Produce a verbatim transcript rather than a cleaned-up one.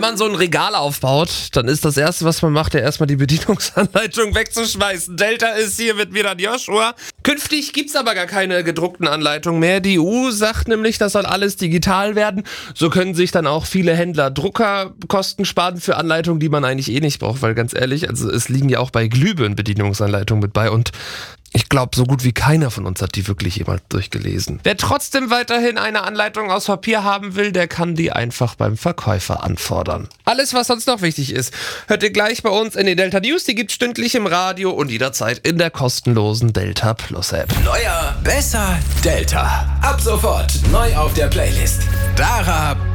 man so ein Regal aufbaut, dann ist das Erste, was man macht, ja erstmal die Bedienungsanleitung wegzuschmeißen. Delta ist hier mit mir dann Joshua. Künftig gibt's aber gar keine gedruckten Anleitungen mehr. Die E U sagt nämlich, das soll alles digital werden. So können sich dann auch viele Händler Druckerkosten sparen für Anleitungen, die man eigentlich eh nicht braucht. Weil ganz ehrlich, also es liegen ja auch bei Glühbirnen Bedienungsanleitungen mit bei und ich glaube, so gut wie keiner von uns hat die wirklich jemals durchgelesen. Wer trotzdem weiterhin eine Anleitung aus Papier haben will, der kann die einfach beim Verkäufer anfordern. Alles, was sonst noch wichtig ist, hört ihr gleich bei uns in den Delta News. Die gibt's stündlich im Radio und jederzeit in der kostenlosen Delta Plus App. Neuer, besser, Delta. Ab sofort neu auf der Playlist. Dara